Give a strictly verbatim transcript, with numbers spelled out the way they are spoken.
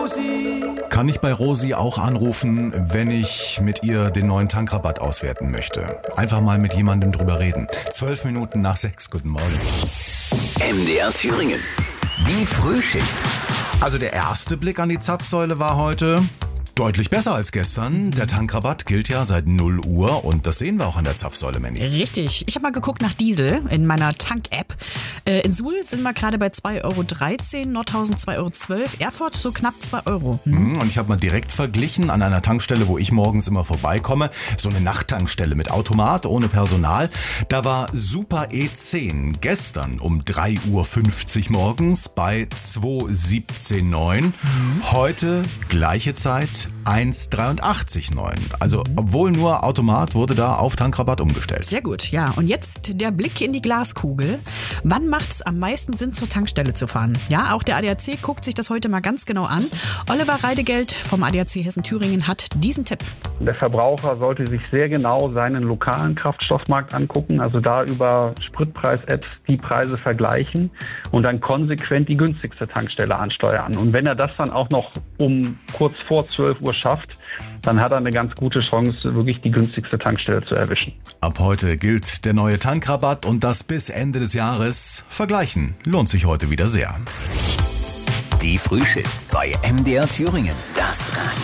Rosi. Kann ich bei Rosi auch anrufen, wenn ich mit ihr den neuen Tankrabatt auswerten möchte? Einfach mal mit jemandem drüber reden. Zwölf Minuten nach sechs, guten Morgen. M D R Thüringen, die Frühschicht. Also der erste Blick an die Zapfsäule war heute deutlich besser als gestern. Der Tankrabatt gilt ja seit null Uhr und das sehen wir auch an der Zapfsäule, Mandy. Richtig. Ich habe mal geguckt nach Diesel in meiner Tank-App. Äh, in Suhl sind wir gerade bei zwei Euro dreizehn, Nordhausen zwei Euro zwölf, Erfurt so knapp zwei Euro. Hm. Und ich habe mal direkt verglichen an einer Tankstelle, wo ich morgens immer vorbeikomme. So eine Nachttankstelle mit Automat, ohne Personal. Da war Super E zehn gestern um drei Uhr fünfzig morgens bei zwei siebzehn neun. Mhm. Heute gleiche Zeit eins dreiundachtzig neun. Also obwohl nur Automat, wurde da auf Tankrabatt umgestellt. Sehr gut, ja. Und jetzt der Blick in die Glaskugel. Wann macht es am meisten Sinn, zur Tankstelle zu fahren? Ja, auch der A D A C guckt sich das heute mal ganz genau an. Oliver Reidegeld vom A D A C Hessen-Thüringen hat diesen Tipp. Der Verbraucher sollte sich sehr genau seinen lokalen Kraftstoffmarkt angucken, also da über Spritpreis-Apps die Preise vergleichen und dann konsequent die günstigste Tankstelle ansteuern. Und wenn er das dann auch noch um kurz vor zwölf Uhr schafft, dann hat er eine ganz gute Chance, wirklich die günstigste Tankstelle zu erwischen. Ab heute gilt der neue Tankrabatt und das bis Ende des Jahres. Vergleichen lohnt sich heute wieder sehr. Die Frühschicht bei M D R Thüringen. Das Radio.